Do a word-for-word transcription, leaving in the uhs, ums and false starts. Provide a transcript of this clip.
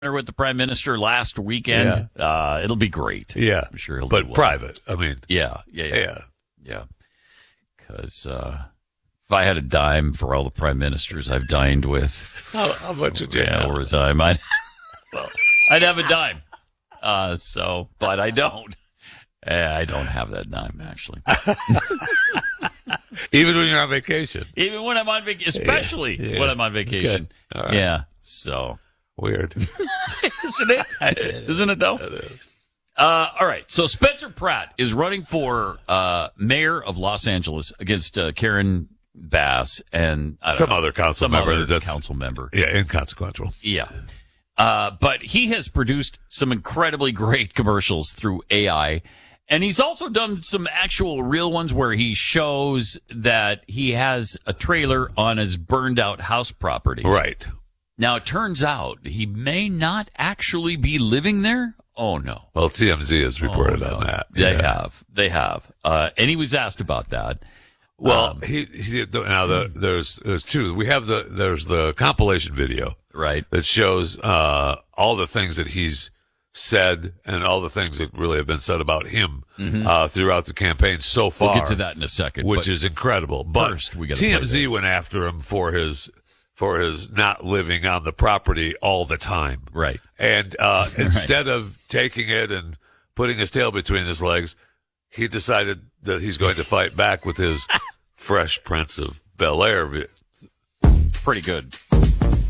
with the prime minister last weekend. Yeah. Uh, it'll be great. Yeah. I'm sure he'll But do well. private. I mean. Yeah. Yeah. Yeah. Yeah. Yeah. Because uh, if I had a dime for all the prime ministers I've dined with. How, how much would you yeah, have? over time, I'd, well, I'd have a dime. Uh, so, but I don't. I don't have that dime, actually. Even when you're on vacation. Even when I'm on vacation, especially yeah. Yeah. when I'm on vacation. Right. Yeah. So. Weird. Isn't it? Isn't it, though? It is. Uh, all right. So Spencer Pratt is running for uh, mayor of Los Angeles against uh, Karen Bass and I don't some know, other council some member. Other that's, council member. Yeah, inconsequential. Yeah. Uh, but he has produced some incredibly great commercials through A I. And he's also done some actual real ones where he shows that he has a trailer on his burned out house property. Right. Now, it turns out he may not actually be living there. Oh, no. Well, T M Z has reported oh, no. on that. They yeah. have. They have. Uh, and he was asked about that. Well, um, he, he now the, there's there's two. We have the there's the compilation video, right, that shows uh, all the things that he's said and all the things that really have been said about him mm-hmm. uh, throughout the campaign so far. We'll get to that in a second, which is incredible. But first, we T M Z went after him for his for his not living on the property all the time, right? And uh, instead right. of taking it and putting his tail between his legs, he decided that he's going to fight back with his Fresh Prince of Bel-Air. Pretty good.